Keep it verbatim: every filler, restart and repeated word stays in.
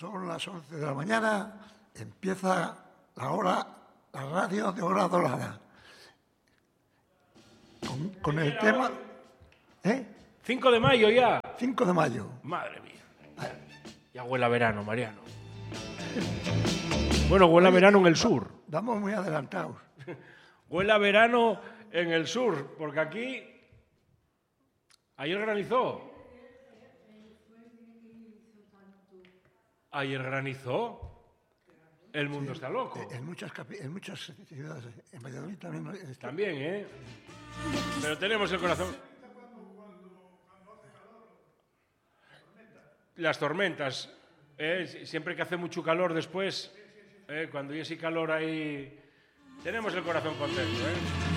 Son las once de la mañana, empieza la hora, la radio de Hora Dorada. Con, con el tema... ¿Eh? cinco de mayo ya. cinco de mayo. Madre mía. Ya huele a verano, Mariano. Bueno, huele a verano en el sur. Vamos muy adelantados. Huele a verano en el sur, porque aquí... Ayer granizó. Ayer granizó. El mundo sí, está loco. En muchas, en muchas ciudades. En Valladolid también. Está... También, ¿eh? Pero tenemos el corazón... Las tormentas. ¿eh? Siempre que hace mucho calor después, ¿eh? Cuando hay ese calor ahí... Tenemos el corazón contento, ¿eh?